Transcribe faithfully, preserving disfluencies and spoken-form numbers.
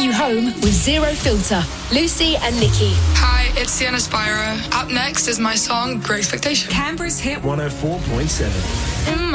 you home with Zero Filter. Lucy and Nikki. Hi, it's Sienna Spyro. Up next is my song, Great Expectation. Canberra's hit one oh four point seven.